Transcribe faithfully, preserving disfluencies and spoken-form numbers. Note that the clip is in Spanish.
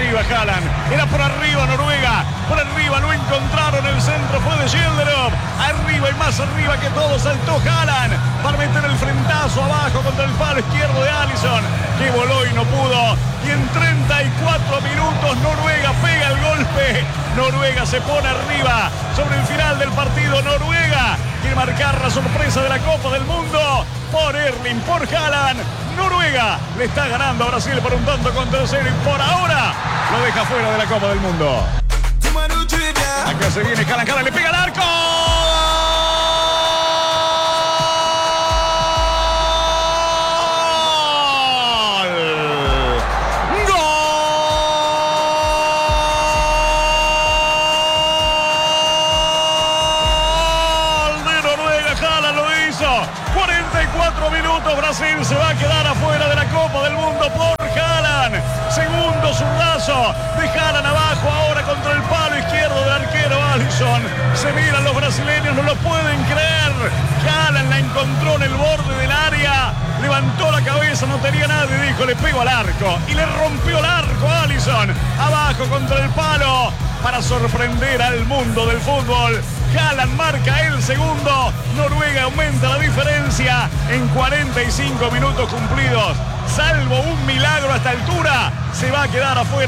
arriba Haaland, era por arriba Noruega, por arriba lo encontraron, el centro fue de Schjelderup, arriba y más arriba que todo saltó Haaland para meter el frentazo abajo contra el palo izquierdo de Alisson, que voló y no pudo, y en treinta y cuatro minutos Noruega pega el golpe, Noruega se pone arriba sobre el final del partido, Noruega quiere marcar la sorpresa de la Copa del Mundo, por Erling, por Haaland, Noruega le está ganando a Brasil por un tanto contra cero y por ahora lo deja fuera de la Copa del Mundo. Acá se viene Haaland, Haaland le pega al arco. cuarenta y cuatro minutos, Brasil se va a quedar afuera de la Copa del Mundo por Haaland. Segundo zurdazo de Haaland abajo, ahora contra el palo izquierdo del arquero Alisson. Se miran los brasileños, no lo pueden creer. Haaland la encontró en el borde del área, levantó la cabeza, no tenía nadie, dijo, le pego al arco. Y le rompió el arco a Alisson, abajo contra el palo, para sorprender al mundo del fútbol. Haaland marca el segundo, Noruega aumenta la diferencia en cuarenta y cinco minutos cumplidos. Salvo un milagro a esta altura, se va a quedar afuera.